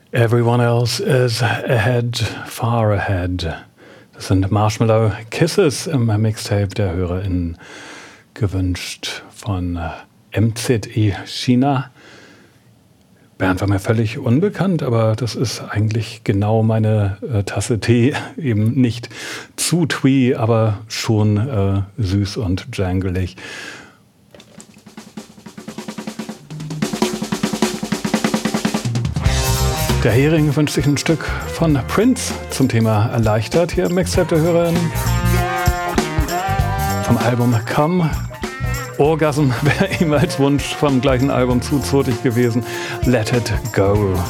Everyone else is ahead, far ahead. Das sind Marshmallow Kisses im Mixtape der HörerInnen, gewünscht von MZE China. Bernd war mir völlig unbekannt, aber das ist eigentlich genau meine Tasse Tee. Eben nicht zu twee, aber schon süß und jangelig. Der Hering wünscht sich ein Stück von Prince zum Thema erleichtert hier im Mixtape der HörerInnen. Vom Album Come. Orgasm wäre ihm als Wunsch vom gleichen Album zu zotig gewesen. Let It Go.